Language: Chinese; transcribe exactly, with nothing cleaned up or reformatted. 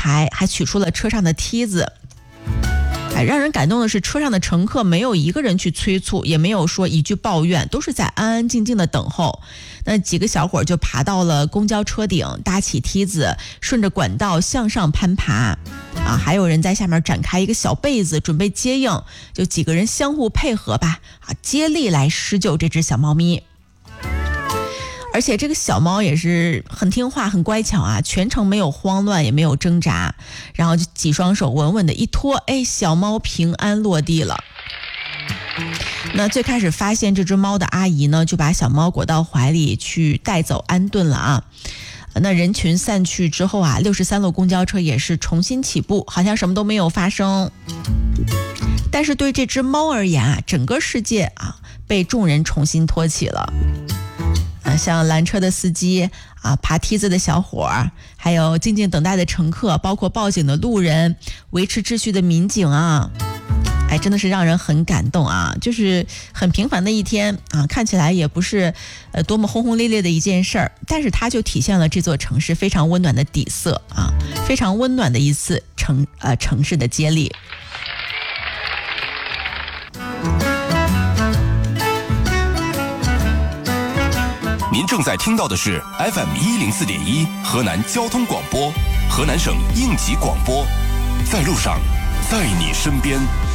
牌，还取出了车上的梯子。哎，让人感动的是，车上的乘客没有一个人去催促，也没有说一句抱怨，都是在安安静静的等候。那几个小伙就爬到了公交车顶，搭起梯子，顺着管道向上攀爬。啊，还有人在下面展开一个小被子，准备接应，就几个人相互配合吧，啊，接力来施救这只小猫咪。而且这个小猫也是很听话很乖巧啊，全程没有慌乱也没有挣扎，然后就几双手稳稳的一拖，哎，小猫平安落地了。那最开始发现这只猫的阿姨呢，就把小猫裹到怀里去带走安顿了啊。那人群散去之后啊，六十三路公交车也是重新起步，好像什么都没有发生。但是对这只猫而言啊，整个世界啊被众人重新托起了。像拦车的司机啊，爬梯子的小伙，还有静静等待的乘客，包括报警的路人，维持秩序的民警啊，哎，真的是让人很感动啊！就是很平凡的一天啊，看起来也不是呃多么轰轰烈烈的一件事儿，但是它就体现了这座城市非常温暖的底色啊，非常温暖的一次城呃城市的接力。 您正在听到的是 F M 一零四点一河南交通广播，河南省应急广播，在路上，在你身边。